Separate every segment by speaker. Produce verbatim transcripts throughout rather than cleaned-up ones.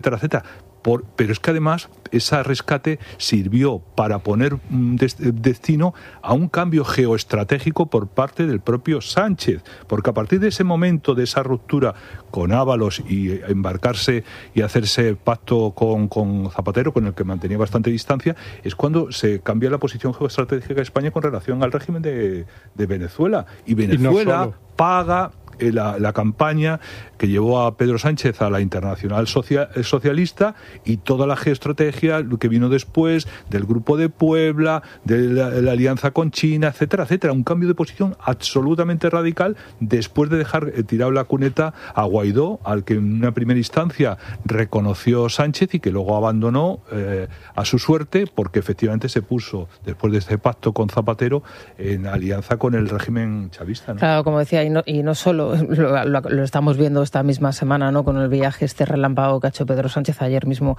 Speaker 1: etcétera, etcétera. Por, pero es que además ese rescate sirvió para poner un des, destino a un cambio geoestratégico por parte del propio Sánchez, porque a partir de ese momento, de esa ruptura con Ábalos y embarcarse y hacerse pacto con, con Zapatero, con el que mantenía bastante distancia, es cuando se cambia la posición geoestratégica de España con relación al régimen de, de Venezuela. Y Venezuela y no paga La, la campaña que llevó a Pedro Sánchez a la Internacional Social, Socialista y toda la geoestrategia que vino después del Grupo de Puebla, de la, de la alianza con China, etcétera, etcétera. Un cambio de posición absolutamente radical después de dejar eh, tirado la cuneta a Guaidó, al que en una primera instancia reconoció Sánchez y que luego abandonó eh, a su suerte porque efectivamente se puso, después de este pacto con Zapatero, en alianza con el régimen chavista, ¿no?
Speaker 2: Claro, como decía, y no, y no solo Lo, lo, lo estamos viendo esta misma semana, ¿no?, con el viaje este relámpago que ha hecho Pedro Sánchez ayer mismo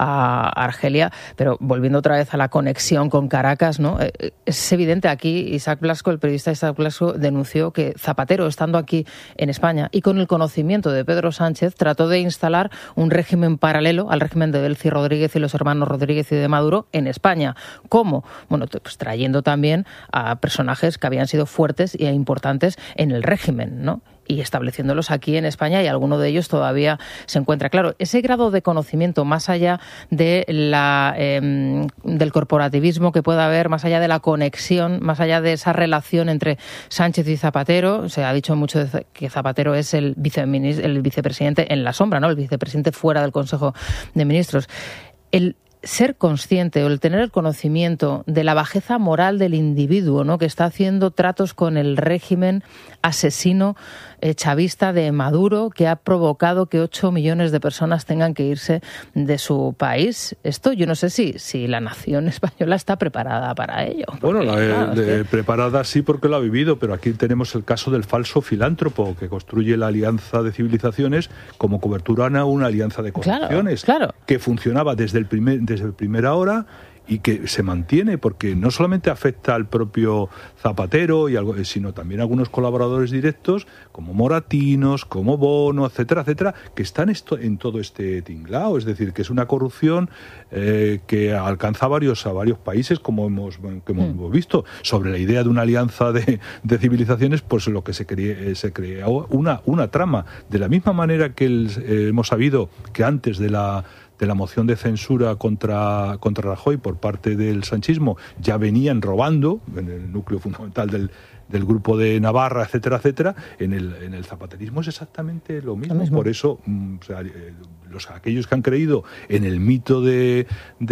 Speaker 2: a Argelia, pero volviendo otra vez a la conexión con Caracas, ¿no?, es evidente aquí, Isaac Blasco, el periodista Isaac Blasco, denunció que Zapatero, estando aquí en España y con el conocimiento de Pedro Sánchez, trató de instalar un régimen paralelo al régimen de Delcy Rodríguez y los hermanos Rodríguez y de Maduro en España. ¿Cómo? Bueno, pues trayendo también a personajes que habían sido fuertes e importantes en el régimen, ¿no?, y estableciéndolos aquí en España, y alguno de ellos todavía se encuentra. Claro, ese grado de conocimiento, más allá de la, eh, del corporativismo que pueda haber, más allá de la conexión, más allá de esa relación entre Sánchez y Zapatero, se ha dicho mucho de que Zapatero es el, el vicepresidente en la sombra, ¿no?, el vicepresidente fuera del Consejo de Ministros. El ser consciente o el tener el conocimiento de la bajeza moral del individuo, ¿no?, que está haciendo tratos con el régimen asesino eh, chavista de Maduro, que ha provocado que ocho millones de personas tengan que irse de su país. Esto yo no sé si, si la nación española está preparada para ello. Porque,
Speaker 1: bueno, la,
Speaker 2: claro,
Speaker 1: de,
Speaker 2: es que...
Speaker 1: preparada sí, porque lo ha vivido, pero aquí tenemos el caso del falso filántropo que construye la alianza de civilizaciones como cobertura a una alianza de corrupciones,
Speaker 2: claro, claro,
Speaker 1: que funcionaba desde el primer desde primera hora y que se mantiene, porque no solamente afecta al propio Zapatero, y algo, sino también a algunos colaboradores directos, como Moratinos, como Bono, etcétera, etcétera, que están esto, en todo este tinglao. Es decir, que es una corrupción eh, que alcanza a varios, a varios países, como hemos, que hemos mm. visto. Sobre la idea de una alianza de, de civilizaciones, pues lo que se, crea, se creó una, una trama. De la misma manera que el, eh, hemos sabido que antes de la de la moción de censura contra, contra Rajoy por parte del sanchismo, ya venían robando, en el núcleo fundamental del, del grupo de Navarra, etcétera, etcétera, en el, en el zapaterismo es exactamente lo mismo. Lo mismo. Por eso, o sea, los, aquellos que han creído en el mito de,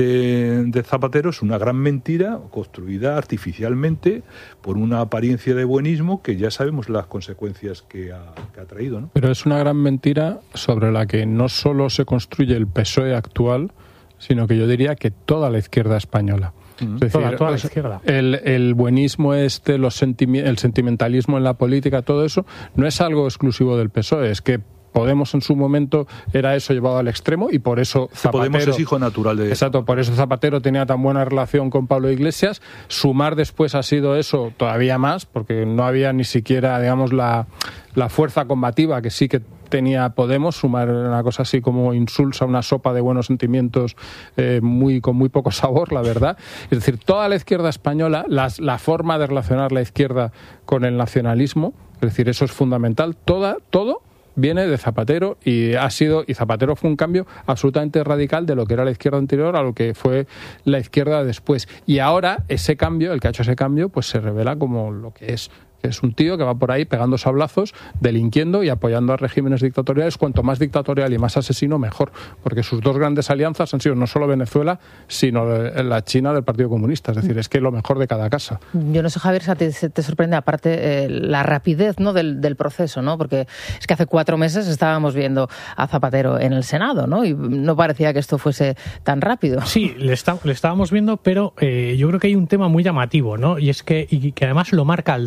Speaker 1: de, de Zapatero es una gran mentira construida artificialmente por una apariencia de buenismo que ya sabemos las consecuencias que ha, que ha traído, ¿no?
Speaker 3: Pero es una gran mentira sobre la que no solo se construye el P S O E actual, sino que yo diría que toda la izquierda española.
Speaker 4: Mm.
Speaker 3: Es decir,
Speaker 4: toda, toda la izquierda.
Speaker 3: El, el buenismo este, los sentimi- el sentimentalismo en la política, todo eso, no es algo exclusivo del P S O E, es que Podemos en su momento era eso llevado al extremo y por eso Zapatero...
Speaker 1: Podemos es hijo natural de...
Speaker 3: Exacto, por eso Zapatero tenía tan buena relación con Pablo Iglesias. Sumar después ha sido eso todavía más, porque no había ni siquiera, digamos, la, la fuerza combativa que sí que tenía Podemos. Sumar una cosa así como insulsa, una sopa de buenos sentimientos eh, muy con muy poco sabor, la verdad. Es decir, toda la izquierda española, las, la forma de relacionar la izquierda con el nacionalismo, es decir, eso es fundamental, toda, todo... viene de Zapatero y ha sido y Zapatero fue un cambio absolutamente radical de lo que era la izquierda anterior a lo que fue la izquierda después. Y ahora ese cambio, el que ha hecho ese cambio, pues se revela como lo que es. Es un tío que va por ahí pegando sablazos, delinquiendo y apoyando a regímenes dictatoriales. Cuanto más dictatorial y más asesino, mejor. Porque sus dos grandes alianzas han sido no solo Venezuela, sino la China del Partido Comunista. Es decir, es que lo mejor de cada casa.
Speaker 2: Yo no sé, Javier, si te, te sorprende aparte eh, la rapidez, ¿no?, del, del proceso, ¿no? Porque es que hace cuatro meses estábamos viendo a Zapatero en el Senado, ¿no? Y no parecía que esto fuese tan rápido.
Speaker 4: Sí, le, está, le estábamos viendo, pero eh, yo creo que hay un tema muy llamativo, ¿no? Y es que, y que además lo marca Aldama. Por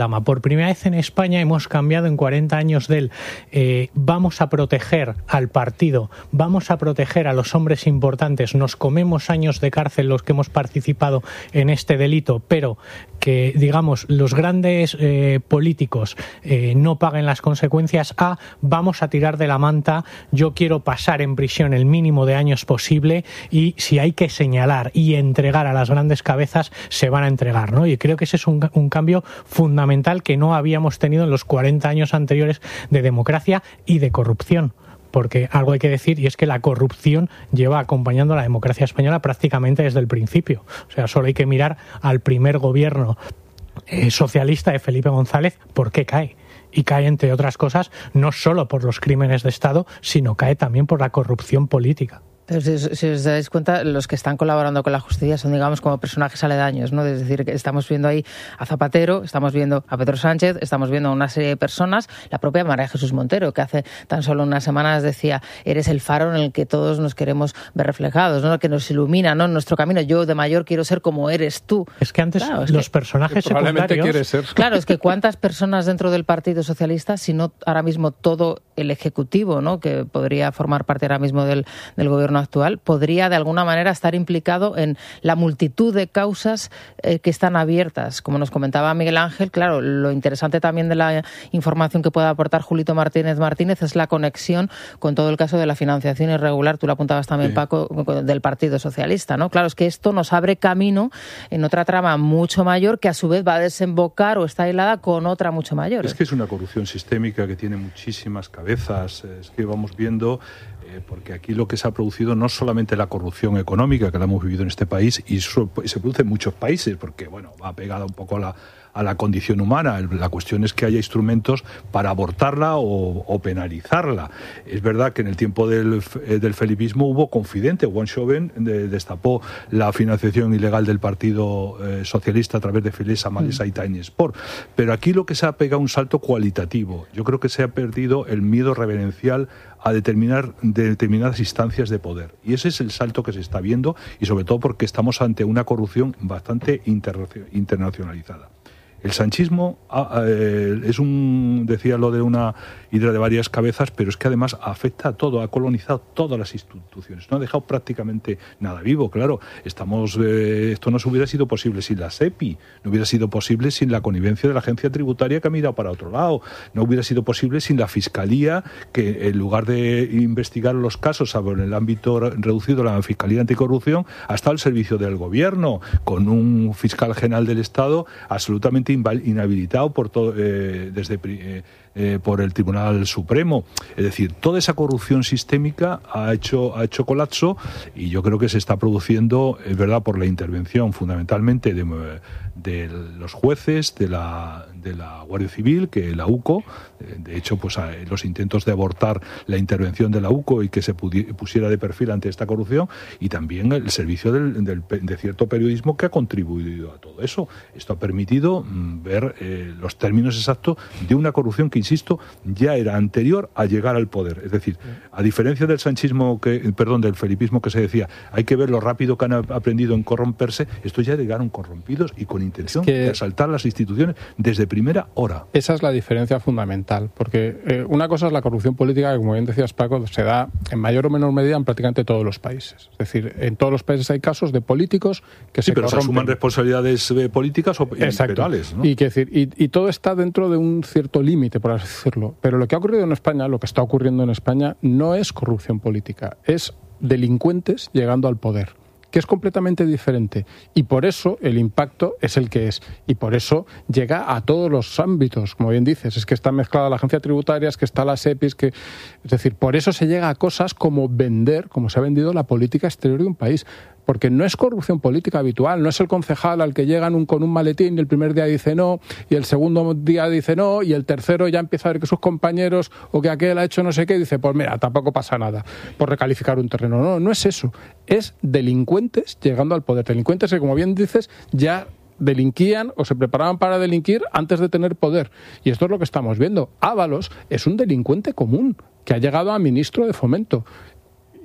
Speaker 4: primera vez en España hemos cambiado en cuarenta años del eh, vamos a proteger al partido, vamos a proteger a los hombres importantes, nos comemos años de cárcel los que hemos participado en este delito, pero que, digamos, los grandes eh, políticos eh, no paguen las consecuencias, a vamos a tirar de la manta, yo quiero pasar en prisión el mínimo de años posible y si hay que señalar y entregar a las grandes cabezas, se van a entregar, ¿no? Y creo que ese es un, un cambio fundamental que no habíamos tenido en los cuarenta años anteriores de democracia y de corrupción. Porque algo hay que decir, y es que la corrupción lleva acompañando a la democracia española prácticamente desde el principio. O sea, solo hay que mirar al primer gobierno eh, socialista de Felipe González, ¿por qué cae? Y cae, entre otras cosas, no solo por los crímenes de Estado, sino cae también por la corrupción política.
Speaker 2: Pero si, si os dais cuenta, los que están colaborando con la justicia son, digamos, como personajes aledaños, ¿no? Es decir, que estamos viendo ahí a Zapatero, estamos viendo a Pedro Sánchez, estamos viendo a una serie de personas, la propia María Jesús Montero, que hace tan solo unas semanas decía, eres el faro en el que todos nos queremos ver reflejados, ¿no? Que nos ilumina, ¿no? En nuestro camino. Yo de mayor quiero ser como eres tú.
Speaker 4: Es que antes claro, es los que, personajes
Speaker 3: que probablemente
Speaker 4: secundarios...
Speaker 3: quiere ser.
Speaker 2: Claro, es que cuántas personas dentro del Partido Socialista, si no ahora mismo todo el Ejecutivo, ¿no? Que podría formar parte ahora mismo del, del gobierno actual, podría de alguna manera estar implicado en la multitud de causas eh, que están abiertas. Como nos comentaba Miguel Ángel, claro, lo interesante también de la información que puede aportar Julito Martínez Martínez es la conexión con todo el caso de la financiación irregular, tú lo apuntabas también, sí. Paco, del Partido Socialista, ¿no? Claro, es que esto nos abre camino en otra trama mucho mayor que a su vez va a desembocar o está hilada con otra mucho mayor.
Speaker 1: Es que es una corrupción sistémica que tiene muchísimas cabezas, es que vamos viendo... porque aquí lo que se ha producido no solamente la corrupción económica que la hemos vivido en este país y eso se produce en muchos países porque bueno va pegada un poco a la a la condición humana. La cuestión es que haya instrumentos para abortarla o, o penalizarla. Es verdad que en el tiempo del, del felipismo hubo confidente. Juan Joven de, destapó la financiación ilegal del Partido eh, Socialista a través de Filesa, Malesa y Tiny Sport. Pero aquí lo que se ha pegado un salto cualitativo. Yo creo que se ha perdido el miedo reverencial a determinar de determinadas instancias de poder. Y ese es el salto que se está viendo y sobre todo porque estamos ante una corrupción bastante inter- internacionalizada. El sanchismo eh, es un, decía lo de una hidra de varias cabezas, pero es que además afecta a todo, ha colonizado todas las instituciones, no ha dejado prácticamente nada vivo, claro. Estamos, eh, esto no hubiera sido posible sin la SEPI, no hubiera sido posible sin la connivencia de la agencia tributaria que ha mirado para otro lado, no hubiera sido posible sin la Fiscalía que en lugar de investigar los casos en el ámbito reducido de la Fiscalía Anticorrupción ha estado al servicio del gobierno, con un fiscal general del Estado absolutamente inhabilitado por todo, eh, desde eh, eh, por el Tribunal Supremo. Es decir, toda esa corrupción sistémica ha hecho ha hecho colapso y yo creo que se está produciendo, es verdad, por la intervención fundamentalmente de, de los jueces, de la de la Guardia Civil, que la U C O, de hecho, pues los intentos de abortar la intervención de la U C O y que se pusiera de perfil ante esta corrupción, y también el servicio del, del, de cierto periodismo que ha contribuido a todo eso. Esto ha permitido mm, ver eh, los términos exactos de una corrupción que, insisto, ya era anterior a llegar al poder. Es decir, a diferencia del sanchismo, que, perdón, del felipismo que se decía, hay que ver lo rápido que han aprendido en corromperse, estos ya llegaron corrompidos y con intención es que... de asaltar las instituciones desde primera hora.
Speaker 3: Esa es la diferencia fundamental, porque eh, una cosa es la corrupción política, que como bien decías, Paco, se da en mayor o menor medida en prácticamente todos los países. Es decir, en todos los países hay casos de políticos que
Speaker 1: sí,
Speaker 3: se
Speaker 1: pero
Speaker 3: corrompen.
Speaker 1: se asuman responsabilidades eh, políticas o penales, ¿no?
Speaker 3: Y, que decir, y, y todo está dentro de un cierto límite, por así decirlo. Pero lo que ha ocurrido en España, lo que está ocurriendo en España, no es corrupción política, es delincuentes llegando al poder, que es completamente diferente, y por eso el impacto es el que es, y por eso llega a todos los ámbitos, como bien dices, es que está mezclada la agencia tributaria, es que está la SEPI, es que, es decir, por eso se llega a cosas como vender, como se ha vendido la política exterior de un país, porque no es corrupción política habitual, no es el concejal al que llegan un, con un maletín y el primer día dice no, y el segundo día dice no, y el tercero ya empieza a ver que sus compañeros o que aquel ha hecho no sé qué, y dice, pues mira, tampoco pasa nada por recalificar un terreno. No, no es eso, es delincuentes llegando al poder, delincuentes que, como bien dices, ya delinquían o se preparaban para delinquir antes de tener poder. Y esto es lo que estamos viendo. Ábalos es un delincuente común que ha llegado a ministro de Fomento.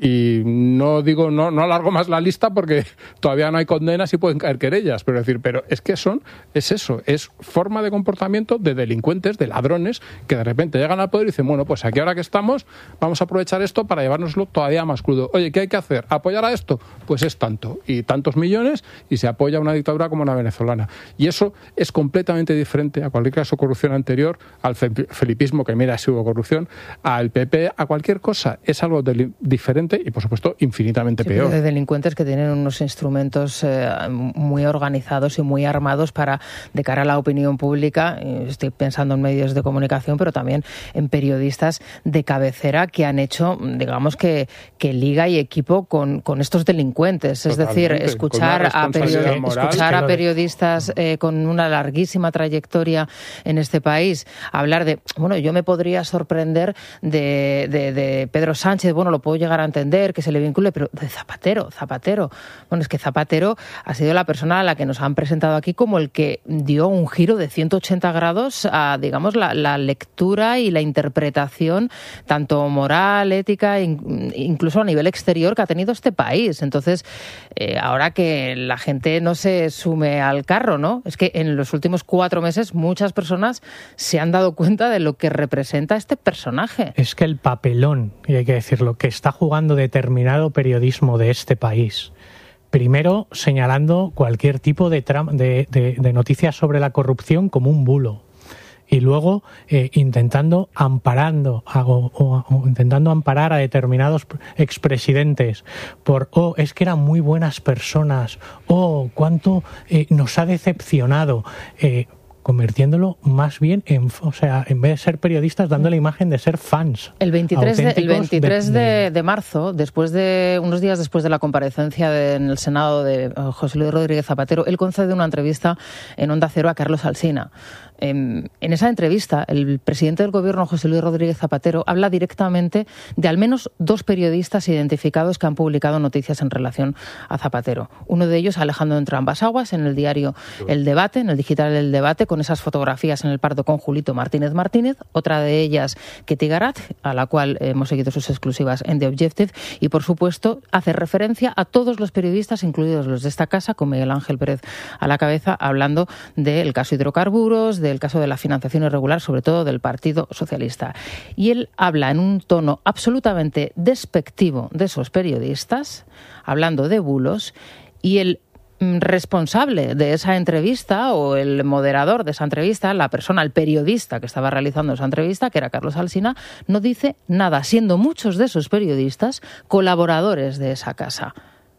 Speaker 3: Y no digo, no, no alargo más la lista porque todavía no hay condenas y pueden caer querellas, pero decir, pero es que son, es eso, es forma de comportamiento de delincuentes, de ladrones, que de repente llegan al poder y dicen, bueno, pues aquí ahora que estamos, vamos a aprovechar esto para llevárnoslo todavía más crudo. Oye, ¿qué hay que hacer? ¿Apoyar a esto? Pues es tanto, y tantos millones, y se apoya una dictadura como la venezolana. Y eso es completamente diferente a cualquier caso de corrupción anterior, al felipismo, que mira si hubo corrupción, al P P, a cualquier cosa. Es algo de, diferente y, por supuesto, infinitamente
Speaker 2: sí,
Speaker 3: peor.
Speaker 2: De delincuentes que tienen unos instrumentos eh, muy organizados y muy armados para, de cara a la opinión pública, estoy pensando en medios de comunicación, pero también en periodistas de cabecera que han hecho, digamos, que, que liga y equipo con, con estos delincuentes. Es Totalmente. decir, escuchar a, period- escuchar a periodistas eh, con una larguísima trayectoria en este país hablar de, bueno, yo me podría sorprender de, de, de Pedro Sánchez, bueno, lo puedo llegar a entender, que se le vincule, pero de Zapatero, Zapatero. Bueno, es que Zapatero ha sido la persona a la que nos han presentado aquí como el que dio un giro de ciento ochenta grados a, digamos, la, la lectura y la interpretación, tanto moral, ética, in, incluso a nivel exterior, que ha tenido este país. Entonces, eh, ahora que la gente no se sume al carro, ¿no? Es que en los últimos cuatro meses muchas personas se han dado cuenta de lo que representa este personaje.
Speaker 4: Es que el papelón, y hay que decirlo, que está jugando determinado periodismo de este país, primero señalando cualquier tipo de, tra- de, de, de noticias sobre la corrupción como un bulo, y luego eh, intentando amparando a, o, o, o intentando amparar a determinados expresidentes por, oh, es que eran muy buenas personas, oh, cuánto eh, nos ha decepcionado, eh, convirtiéndolo más bien en, o sea, en vez de ser periodistas, dando la imagen de ser fans.
Speaker 2: El veintitrés, de, el veintitrés de, de, de marzo, después de unos días después de la comparecencia de, en el Senado de José Luis Rodríguez Zapatero, él concede una entrevista en Onda Cero a Carlos Alsina. En esa entrevista, el presidente del gobierno, José Luis Rodríguez Zapatero, habla directamente de al menos dos periodistas identificados que han publicado noticias en relación a Zapatero. Uno de ellos, Alejandro Entrambas-Aguas, en el diario El Debate, en el digital El Debate, con esas fotografías en el Pardo con Julito Martínez Martínez. Otra de ellas, Ketty Garat, a la cual hemos seguido sus exclusivas en The Objective. Y, por supuesto, hace referencia a todos los periodistas, incluidos los de esta casa, con Miguel Ángel Pérez a la cabeza, hablando del caso hidrocarburos, de el caso de la financiación irregular, sobre todo del Partido Socialista. Y él habla en un tono absolutamente despectivo de esos periodistas, hablando de bulos, y el responsable de esa entrevista, o el moderador de esa entrevista, la persona, el periodista que estaba realizando esa entrevista, que era Carlos Alsina, no dice nada, siendo muchos de esos periodistas colaboradores de esa casa.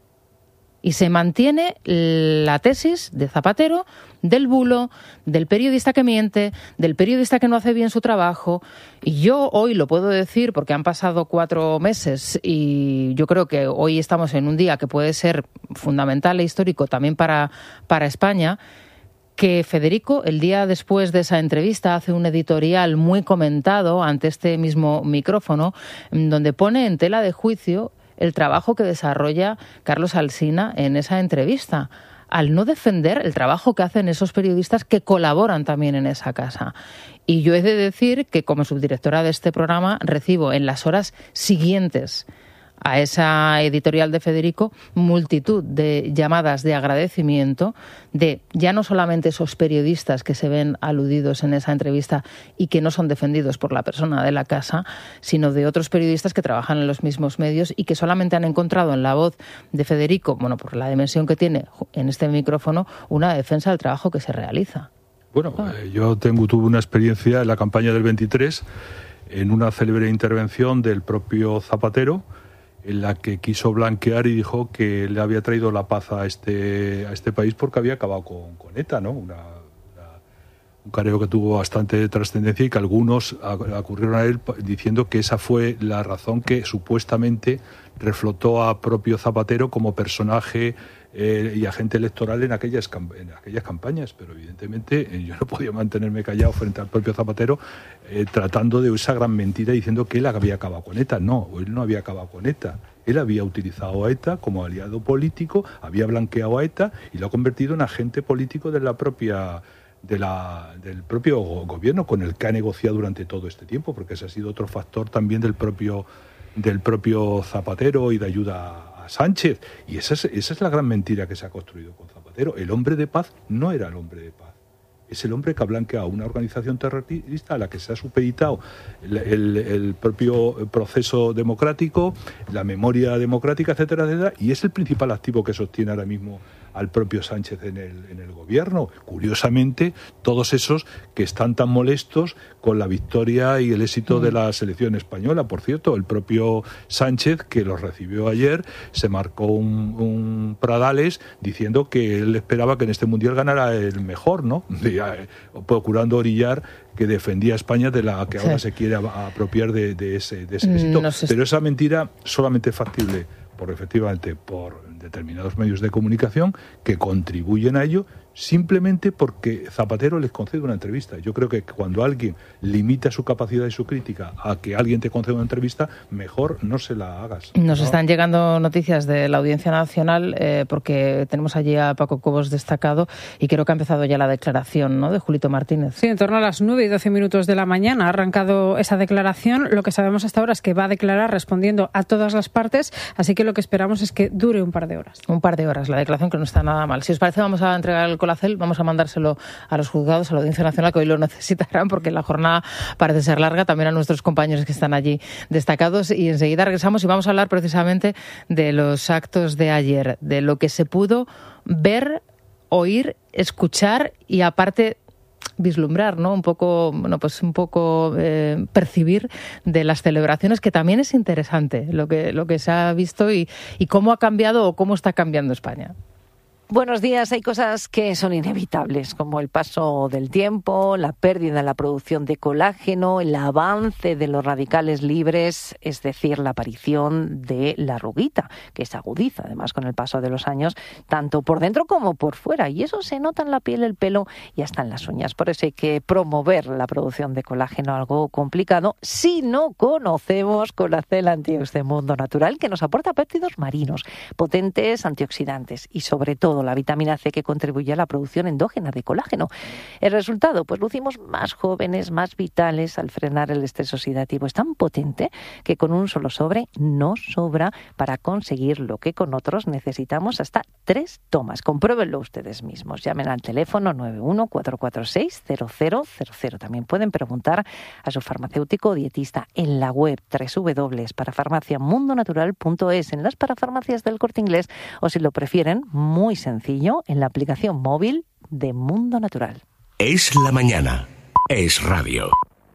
Speaker 2: Y se mantiene la tesis de Zapatero del bulo, del periodista que miente, del periodista que no hace bien su trabajo. Y yo hoy lo puedo decir porque han pasado cuatro meses y yo creo que hoy estamos en un día que puede ser fundamental e histórico también para, para España, que Federico, el día después de esa entrevista, hace un editorial muy comentado ante este mismo micrófono, donde pone en tela de juicio el trabajo que desarrolla Carlos Alsina en esa entrevista, al no defender el trabajo que hacen esos periodistas que colaboran también en esa casa. Y yo he de decir que, como subdirectora de este programa, recibo en las horas siguientes a esa editorial de Federico multitud de llamadas de agradecimiento de ya no solamente esos periodistas que se ven aludidos en esa entrevista y que no son defendidos por la persona de la casa, sino de otros periodistas que trabajan en los mismos medios y que solamente han encontrado en la voz de Federico, bueno, por la dimensión que tiene en este micrófono, una defensa del trabajo que se realiza.
Speaker 1: Bueno, eh, yo tengo, tuve una experiencia en la campaña del veintitrés, en una célebre intervención del propio Zapatero, en la que quiso blanquear y dijo que le había traído la paz a este a este país porque había acabado con, con ETA, ¿no? Una, una, un careo que tuvo bastante trascendencia y que algunos acurrieron a él diciendo que esa fue la razón que supuestamente reflotó a propio Zapatero como personaje eh, y agente electoral en aquellas, en aquellas campañas, pero evidentemente eh, yo no podía mantenerme callado frente al propio Zapatero eh, tratando de esa gran mentira diciendo que él había acabado con ETA. No, él no había acabado con ETA. Él había utilizado a ETA como aliado político, había blanqueado a ETA y lo ha convertido en agente político de la propia de la, del propio gobierno con el que ha negociado durante todo este tiempo, porque ese ha sido otro factor también del propio del propio Zapatero y de ayuda a Sánchez. Y esa es, esa es la gran mentira que se ha construido con Zapatero. El hombre de paz no era el hombre de paz. Es el hombre que ha blanqueado una organización terrorista a la que se ha supeditado el, el, el propio proceso democrático, la memoria democrática, etcétera, etcétera, y es el principal activo que sostiene ahora mismo al propio Sánchez en el, en el gobierno. Curiosamente, todos esos que están tan molestos con la victoria y el éxito de la selección española. Por cierto, el propio Sánchez, que los recibió ayer, se marcó un, un Pradales diciendo que él esperaba que en este Mundial ganara el mejor, ¿no? Procurando orillar que defendía a España de la que ahora sí se quiere apropiar de, de ese, de ese éxito. No sé. Pero esa mentira solamente es factible por efectivamente por determinados medios de comunicación que contribuyen a ello simplemente porque Zapatero les concede una entrevista. Yo creo que cuando alguien limita su capacidad y su crítica a que alguien te conceda una entrevista, mejor no se la hagas.
Speaker 2: Nos
Speaker 1: ¿no?
Speaker 2: están llegando noticias de la Audiencia Nacional eh, porque tenemos allí a Paco Cobos destacado y creo que ha empezado ya la declaración, ¿no?, de Julito Martínez.
Speaker 5: Sí, en torno a las nueve y doce minutos de la mañana ha arrancado esa declaración. Lo que sabemos hasta ahora es que va a declarar respondiendo a todas las partes, así que lo que esperamos es que dure un par de horas.
Speaker 2: Un par de horas, la declaración que no está nada mal. Si os parece, vamos a entregar el colacel, vamos a mandárselo a los juzgados, a la Audiencia Nacional, que hoy lo necesitarán porque la jornada parece ser larga, también a nuestros compañeros que están allí destacados, y enseguida regresamos y vamos a hablar precisamente de los actos de ayer, de lo que se pudo ver, oír, escuchar y aparte vislumbrar, ¿no? Un poco, bueno, pues un poco eh, percibir de las celebraciones, que también es interesante lo que lo que se ha visto y, y cómo ha cambiado o cómo está cambiando España.
Speaker 6: Buenos días. Hay cosas que son inevitables, como el paso del tiempo, la pérdida en la producción de colágeno, el avance de los radicales libres, es decir, la aparición de la arruguita, que se agudiza además con el paso de los años, tanto por dentro como por fuera. Y eso se nota en la piel, el pelo y hasta en las uñas. Por eso hay que promover la producción de colágeno, algo complicado, si no conocemos Colacel Antiox de Mundo Natural, que nos aporta péptidos marinos, potentes antioxidantes y sobre todo la vitamina C, que contribuye a la producción endógena de colágeno. El resultado, pues lucimos más jóvenes, más vitales al frenar el estrés oxidativo. Es tan potente que con un solo sobre no sobra para conseguir lo que con otros necesitamos hasta tres tomas. Compruébenlo ustedes mismos. Llamen al teléfono nueve uno cuatro cuatro seis cero cero cero cero. También pueden preguntar a su farmacéutico o dietista en la web doble u doble u doble u punto parafarmacia mundo natural punto es, en las parafarmacias del Corte Inglés, o si lo prefieren, muy sencillo, en la aplicación móvil de Mundo Natural.
Speaker 7: Es la mañana. Es radio.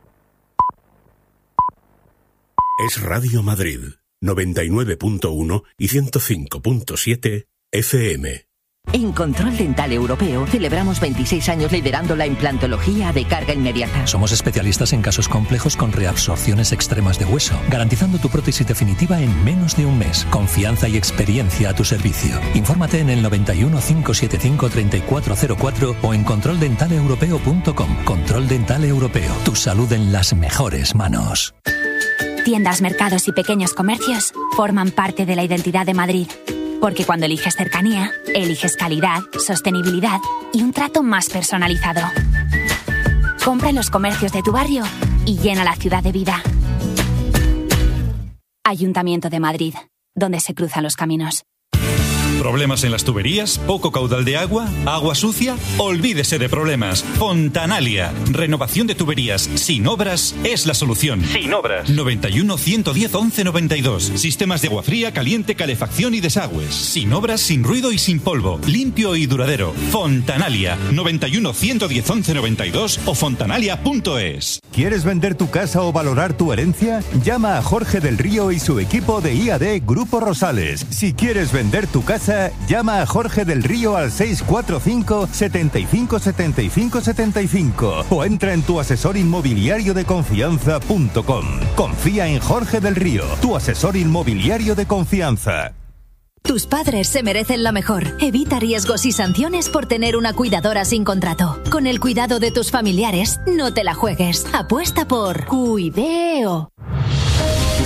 Speaker 7: Es Radio Madrid, noventa y nueve punto uno y ciento cinco punto siete F M.
Speaker 8: En Control Dental Europeo celebramos veintiséis años liderando la implantología de carga inmediata.
Speaker 9: Somos especialistas en casos complejos con reabsorciones extremas de hueso, garantizando tu prótesis definitiva en menos de un mes. Confianza y experiencia a tu servicio. Infórmate en el noventa y uno, cinco setenta y cinco, treinta y cuatro cero cuatro o en control dental europeo punto com. Control Dental Europeo. Tu salud en las mejores manos.
Speaker 10: Tiendas, mercados y pequeños comercios forman parte de la identidad de Madrid. Porque cuando eliges cercanía, eliges calidad, sostenibilidad y un trato más personalizado. Compra en los comercios de tu barrio y llena la ciudad de vida. Ayuntamiento de Madrid, donde se cruzan los caminos.
Speaker 11: ¿Problemas en las tuberías? ¿Poco caudal de agua? ¿Agua sucia? Olvídese de problemas. Fontanalia. Renovación de tuberías sin obras es la solución. Sin obras. noventa y uno, ciento diez, once noventa y dos. Sistemas de agua fría, caliente, calefacción y desagües. Sin obras, sin ruido y sin polvo. Limpio y duradero. Fontanalia. noventa y uno, ciento diez, once noventa y dos o fontanalia punto es.
Speaker 12: ¿Quieres vender tu casa o valorar tu herencia? Llama a Jorge del Río y su equipo de I A D Grupo Rosales. Si quieres vender tu casa, llama a Jorge del Río al seis cuatro cinco, setenta y cinco, setenta y cinco, setenta y cinco o entra en tu asesor inmobiliario de confianza punto com. Confía en Jorge del Río, tu asesor inmobiliario de confianza.
Speaker 13: Tus padres se merecen lo mejor. Evita riesgos y sanciones por tener una cuidadora sin contrato. Con el cuidado de tus familiares, no te la juegues. Apuesta por Cuideo.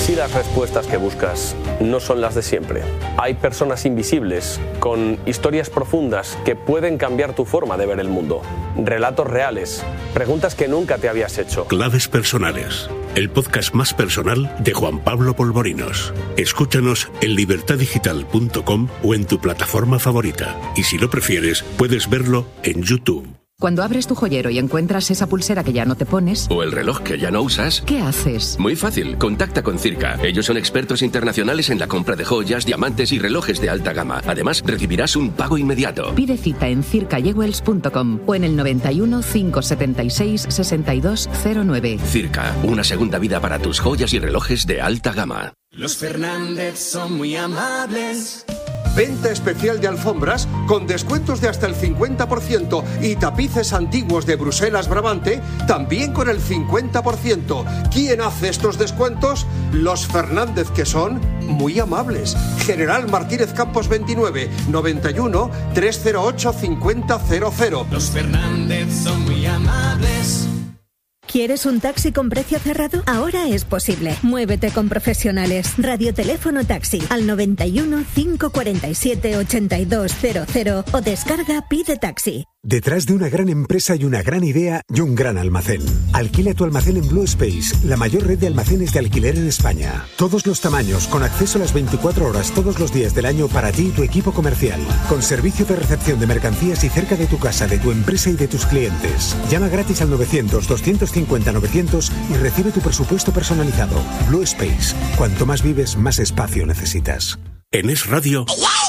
Speaker 14: si las respuestas que buscas no son las de siempre? Hay personas invisibles con historias profundas que pueden cambiar tu forma de ver el mundo. Relatos reales, preguntas que nunca te habías hecho.
Speaker 7: Claves personales, el podcast más personal de Juan Pablo Polvorinos. Escúchanos en libertad digital punto com o en tu plataforma favorita. Y si lo prefieres, puedes verlo en YouTube.
Speaker 15: Cuando abres tu joyero y encuentras esa pulsera que ya no te pones...
Speaker 16: O el reloj que ya no usas...
Speaker 15: ¿Qué haces?
Speaker 16: Muy fácil, contacta con Circa. Ellos son expertos internacionales en la compra de joyas, diamantes y relojes de alta gama. Además, recibirás un pago inmediato.
Speaker 15: Pide cita en circa jewels punto com o en el noventa y uno, cinco setenta y seis, sesenta y dos cero nueve.
Speaker 16: Circa, una segunda vida para tus joyas y relojes de alta gama.
Speaker 17: Los Fernández son muy amables.
Speaker 18: Venta especial de alfombras con descuentos de hasta el cincuenta por ciento y tapices antiguos de Bruselas Brabante también con el cincuenta por ciento. ¿Quién hace estos descuentos? Los Fernández, que son muy amables. General Martínez Campos veintinueve, noventa y uno, trescientos ocho, cincuenta cero cero.
Speaker 17: Los Fernández son muy amables.
Speaker 19: ¿Quieres un taxi con precio cerrado? Ahora es posible. Muévete con profesionales. Radioteléfono taxi al noventa y uno, cinco cuarenta y siete, ochenta y dos cero cero o descarga Pide Taxi.
Speaker 20: Detrás de una gran empresa hay una gran idea y un gran almacén. Alquila tu almacén en Blue Space, la mayor red de almacenes de alquiler en España. Todos los tamaños, con acceso a las veinticuatro horas todos los días del año para ti y tu equipo comercial. Con servicio de recepción de mercancías y cerca de tu casa, de tu empresa y de tus clientes. Llama gratis al novecientos, doscientos cincuenta, novecientos y recibe tu presupuesto personalizado. Blue Space. Cuanto más vives, más espacio necesitas.
Speaker 7: En Es Radio,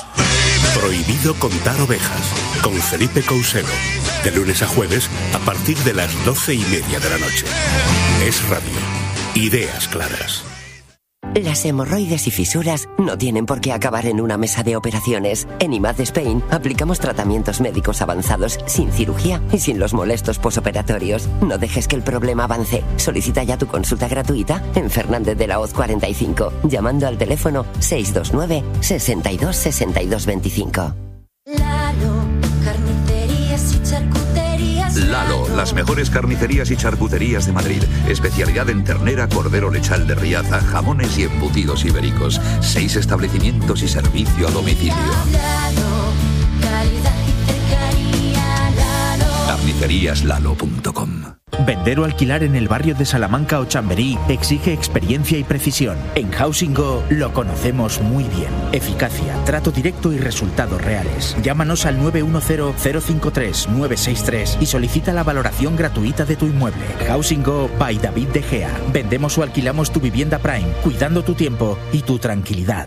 Speaker 7: Prohibido contar ovejas, con Felipe Coucedo. De lunes a jueves, a partir de las doce y media de la noche. Es Radio. Ideas claras.
Speaker 21: Las hemorroides y fisuras no tienen por qué acabar en una mesa de operaciones. En I M A D Spain aplicamos tratamientos médicos avanzados sin cirugía y sin los molestos posoperatorios. No dejes que el problema avance. Solicita ya tu consulta gratuita en Fernández de la Hoz cuarenta y cinco, llamando al teléfono seis dos nueve, sesenta y dos, sesenta y dos veinticinco.
Speaker 22: Lalo, carnicerías y charcuterías.
Speaker 23: Lalo, las mejores carnicerías y charcuterías de Madrid. Especialidad en ternera, cordero lechal de Riaza, jamones y embutidos ibéricos. Seis establecimientos y servicio a domicilio.
Speaker 22: Lalo, calidad y cercanía. Lalo.
Speaker 23: carnicerías lalo punto com.
Speaker 24: Vender o alquilar en el barrio de Salamanca o Chamberí exige experiencia y precisión. En Housing Go lo conocemos muy bien. Eficacia, trato directo y resultados reales. Llámanos al nueve uno cero, cero cinco tres, nueve seis tres y solicita la valoración gratuita de tu inmueble. Housing Go by David De Gea. Vendemos o alquilamos tu vivienda Prime, cuidando tu tiempo y tu tranquilidad.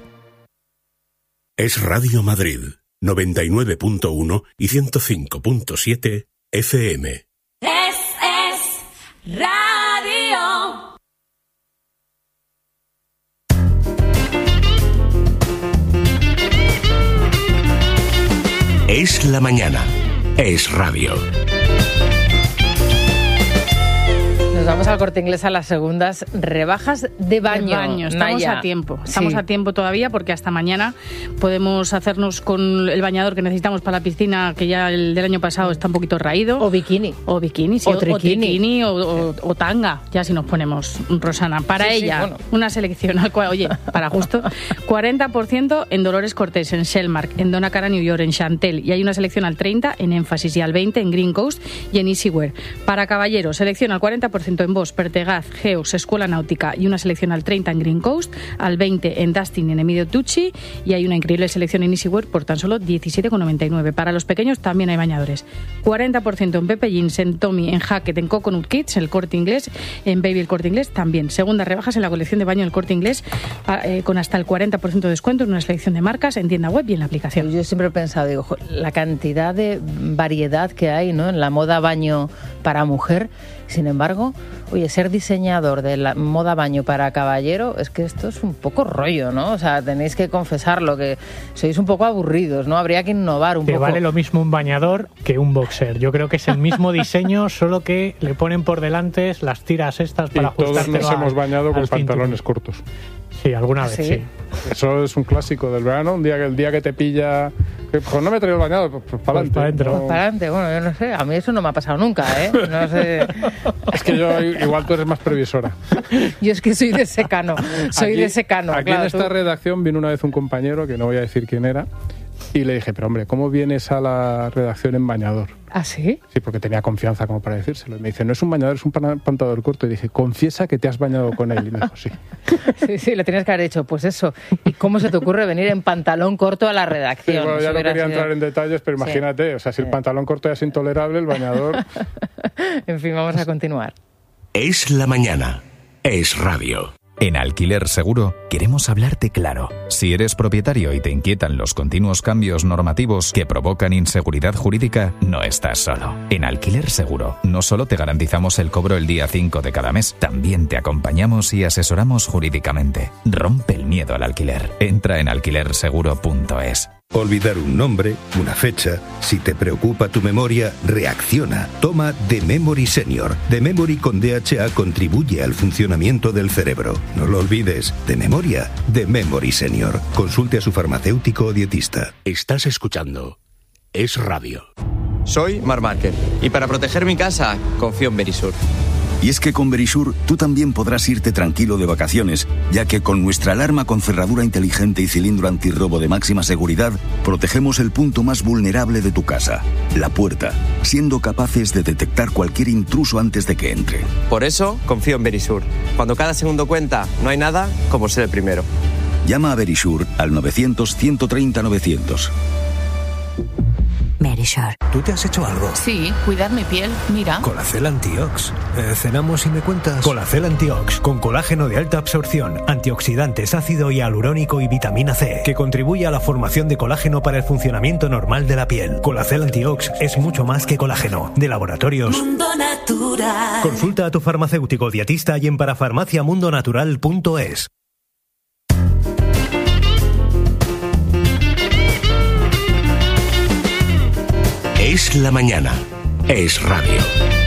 Speaker 7: Es Radio Madrid, noventa y nueve punto uno y ciento cinco punto siete F M.
Speaker 22: Radio.
Speaker 7: Es la mañana. Es radio.
Speaker 2: Nos vamos al Corte Inglés a las segundas rebajas de baño.
Speaker 5: De baño. Estamos
Speaker 2: Naya.
Speaker 5: a tiempo. Estamos
Speaker 2: Sí.
Speaker 5: a tiempo todavía porque hasta mañana podemos hacernos con el bañador que necesitamos para la piscina, que ya el del año pasado está un poquito raído.
Speaker 2: O bikini.
Speaker 5: O bikini, sí,
Speaker 2: O triquini.
Speaker 5: triquini, o, o, o tanga, ya si nos ponemos, Rosana. Para
Speaker 2: Sí, sí,
Speaker 5: ella,
Speaker 2: bueno.
Speaker 5: una selección, al cual, oye, para justo, cuarenta por ciento en Dolores Cortés, en Shellmark, en Donna Cara, New York, en Chantel, y hay una selección al treinta por ciento en Énfasis y al veinte por ciento en Green Coast y en Easywear. Para caballeros, selección al cuarenta por ciento en Bosch, Pertegaz, Geos, Escuela Náutica y una selección al treinta por ciento en Green Coast, al veinte por ciento en Dustin y en Emilio Tucci, y hay una increíble selección en Easywear por tan solo diecisiete con noventa y nueve. Para los pequeños también hay bañadores. cuarenta por ciento en Pepe Jeans, en Tommy, en Hackett, en Coconut Kids, en el Corte Inglés, en Baby el Corte Inglés también. Segundas rebajas en la colección de baño del Corte Inglés eh, con hasta el cuarenta por ciento de descuento en una selección de marcas en tienda web y en la aplicación.
Speaker 2: Yo siempre he pensado, digo, jo, la cantidad de variedad que hay, ¿no?, en la moda baño para mujer. Sin embargo, oye, ser diseñador de la moda baño para caballero, es que esto es un poco rollo, ¿no? O sea, tenéis que confesarlo, que sois un poco aburridos, ¿no? Habría que innovar un
Speaker 4: Te
Speaker 2: poco.
Speaker 4: vale lo mismo un bañador que un boxer. Yo creo que es el mismo diseño, solo que le ponen por delante las tiras estas para
Speaker 3: y todos
Speaker 4: ajustártelo
Speaker 3: nos hemos
Speaker 4: al-
Speaker 3: bañado con
Speaker 4: al cinturón.
Speaker 3: pantalones cortos.
Speaker 4: Sí, alguna vez,
Speaker 2: ¿Sí?
Speaker 4: sí.
Speaker 3: Eso es un clásico del verano, un día que el día que te pilla Que, pues no me he traído el bañador, pues, pues para
Speaker 4: Pues
Speaker 3: adelante.
Speaker 4: pa' dentro.
Speaker 3: No-
Speaker 2: Para adelante, bueno, yo no sé, a mí eso no me ha pasado nunca, ¿eh? No sé.
Speaker 3: Es que yo, igual tú eres más previsora.
Speaker 2: Yo es que soy de secano, soy
Speaker 3: Aquí-
Speaker 2: de secano.
Speaker 3: Aquí
Speaker 2: claro,
Speaker 3: en esta
Speaker 2: tú-
Speaker 3: redacción vino una vez un compañero, que no voy a decir quién era, y le dije, pero hombre, ¿cómo vienes a la redacción en bañador?
Speaker 2: ¿Ah, sí?
Speaker 3: Sí, porque tenía confianza como para decírselo. Y me dice, no es un bañador, es un pana- pantalón corto. Y dije, confiesa que te has bañado con él. Y me dijo, sí.
Speaker 2: Sí, sí, le tienes que haber hecho, pues eso. ¿Y cómo se te ocurre venir en pantalón corto a la
Speaker 3: Sí,
Speaker 2: redacción?
Speaker 3: bueno, ya
Speaker 2: Eso
Speaker 3: no
Speaker 2: hubiera
Speaker 3: quería
Speaker 2: sido-
Speaker 3: entrar en detalles, pero
Speaker 2: Sí.
Speaker 3: imagínate, o sea, si el pantalón corto ya es intolerable, el bañador...
Speaker 2: En fin, vamos a continuar.
Speaker 7: Es la mañana. Es radio.
Speaker 1: En Alquiler Seguro queremos hablarte claro. Si eres propietario y te inquietan los continuos cambios normativos que provocan inseguridad jurídica, no estás solo. En Alquiler Seguro no solo te garantizamos el cobro el día cinco de cada mes, también te acompañamos y asesoramos jurídicamente. Rompe el miedo al alquiler. Entra en alquiler seguro punto es.
Speaker 6: Olvidar un nombre, una fecha. Si te preocupa tu memoria, reacciona. Toma The Memory Senior. The Memory con D H A contribuye al funcionamiento del cerebro. No lo olvides. De memoria, The Memory Senior. Consulte a su farmacéutico o dietista.
Speaker 7: Estás escuchando Es Radio.
Speaker 8: Soy Mar Márquez y para proteger mi casa confío en Verisur.
Speaker 9: Y es que con Verisur tú también podrás irte tranquilo de vacaciones, ya que con nuestra alarma con cerradura inteligente y cilindro antirrobo de máxima seguridad, protegemos el punto más vulnerable de tu casa, la puerta, siendo capaces de detectar cualquier intruso antes de que entre.
Speaker 8: Por eso confío en Verisur. Cuando cada segundo cuenta, no hay nada como ser el primero.
Speaker 9: Llama a Verisur al novecientos, ciento treinta, novecientos.
Speaker 25: Verisur.
Speaker 26: ¿Tú te has hecho algo?
Speaker 27: Sí, cuidar mi piel, mira.
Speaker 26: Colacel Antiox. Eh, ¿Cenamos y me cuentas? Colacel Antiox, con colágeno de alta absorción, antioxidantes, ácido hialurónico y vitamina C, que contribuye a la formación de colágeno para el funcionamiento normal de la piel. Colacel Antiox es mucho más que colágeno. De laboratorios.
Speaker 22: Mundo Natural.
Speaker 26: Consulta a tu farmacéutico dietista y en parafarmaciamundonatural punto es.
Speaker 7: Es la mañana. Es radio.